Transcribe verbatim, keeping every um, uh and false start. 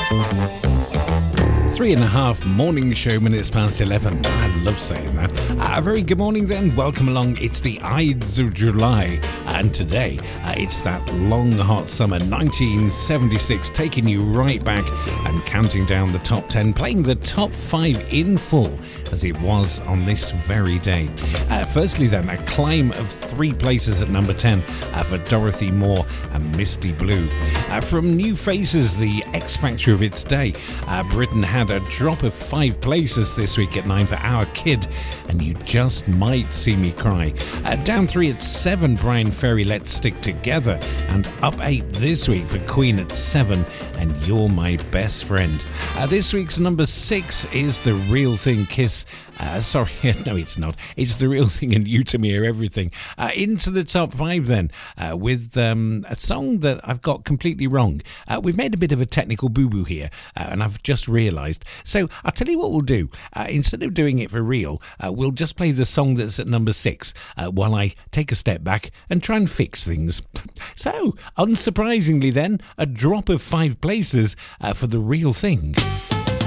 Three and a half morning show minutes past eleven. I love saying that. Uh, a very good morning then. Welcome along. It's the Ides of July. And today, uh, it's that long, hot summer nineteen seventy-six, taking you right back and counting down the top ten, playing the top five in full as it was on this very day. Uh, firstly then, a climb of three places at number ten uh, for Dorothy Moore and Misty Blue. Uh, from New Faces, the X Factor of its day, uh, Britain had a drop of five places this week at nine for Our Kid, and You Just Might See Me Cry. Uh, down three at seven, Brian Ferry, Let's Stick Together, and up eight this week for Queen at seven, and You're My Best Friend. Uh, this week's number six is The Real Thing, Kiss. Uh, sorry, no, it's not. It's The Real Thing and You To Me Are Everything. Uh, into the top five then, uh, with um, a song that I've got completely wrong. Uh, we've made a bit of a technical boo-boo here, uh, and I've just realised. So I'll tell you what we'll do. Uh, instead of doing it for real, uh, we'll just play the song that's at number six uh, while I take a step back and try and fix things. So, unsurprisingly then, a drop of five places uh, for The Real Thing.